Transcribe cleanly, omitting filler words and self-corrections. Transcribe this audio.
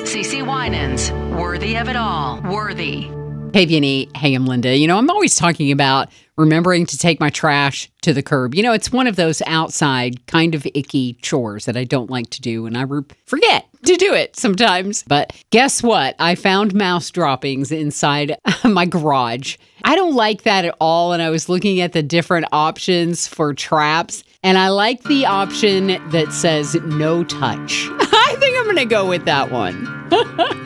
CeCe Winans, worthy of it all. Worthy. Hey, Vinny. Hey, I'm Linda. I'm always talking about remembering to take my trash to the curb. It's one of those outside kind of icky chores that I don't like to do, and I forget to do it sometimes. But guess what? I found mouse droppings inside my garage. I don't like that at all, and I was looking at the different options for traps, and I like the option that says no touch. I think I'm going to go with that one.